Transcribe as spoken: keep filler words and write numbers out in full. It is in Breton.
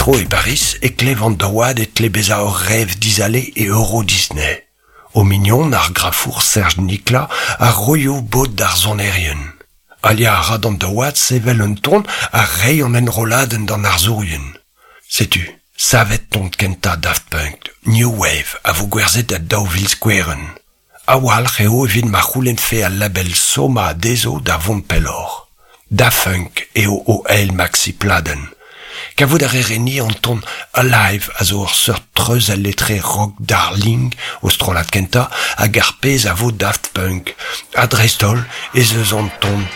Metro et Paris, et clé van Dawad et clé beza or rêve d'Isalé et Euro Disney. Au mignon, nar grafour Serge Nicla, a royo bod d'ar zonerien. Alia a radant Dawad sevel un ton a rei an enroladen d'an ar zourien. Sais-tu, savet ton kenta Daft Punk, New Wave, a vo gwerzet a Dauville Squaren. Awal reo evit ma roulen fe al label Soma a dezo da vont pelor. Daft Punk eo o el maxi pladen. Kavout ar ereni an ton Alive a zo ur seurt treuz al lettre rock darling o strolat kenta hag ar pez a vo Daft Punk. A dreistol ez eus an ton